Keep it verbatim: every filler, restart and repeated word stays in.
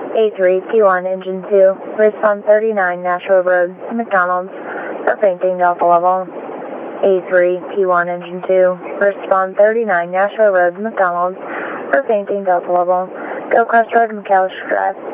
A three P one Engine two, respond thirty-nine Nashville Road, McDonald's, for fainting Delta level. A three P one Engine two, respond thirty-nine Nashville Road, McDonald's, for fainting Delta level. Go Crest Road, McAllister Drive.